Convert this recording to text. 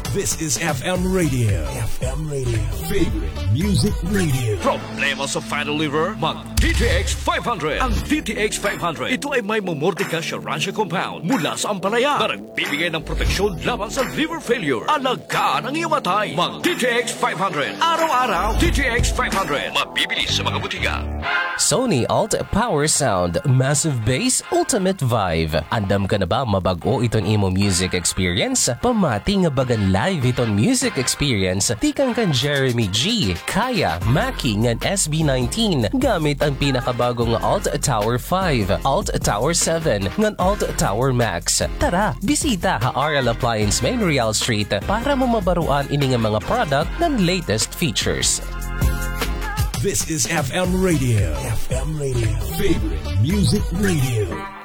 This is FM Radio. FM Radio. Favorite Music Radio. Problema sa final liver? Mag-DTX 500. Ang DTX 500, ito ay may Momordica Sharansha compound mula sa ampalaya na nagbibigay ng proteksyon laban sa liver failure. Alagaan ang iyong matay. Mag-DTX 500. Araw-araw, DTX 500. Mabibili sa mga butika. Sony Alt Power Sound Massive Bass Ultimate Vibe. Andam ka na ba mabago iton imo music experience? Pamati nga bagan live iton music experience tikang kan Jeremy G, Kaya, Maki ngan SB19 gamit ang pinakabagong Alt Tower 5, Alt Tower 7 ngan Alt Tower Max. Tara, bisita ha RL Appliance Main Real Street para mo mabaruan ini nga mga product ng latest features. This is FM Radio. FM Radio. Favorite Music Radio.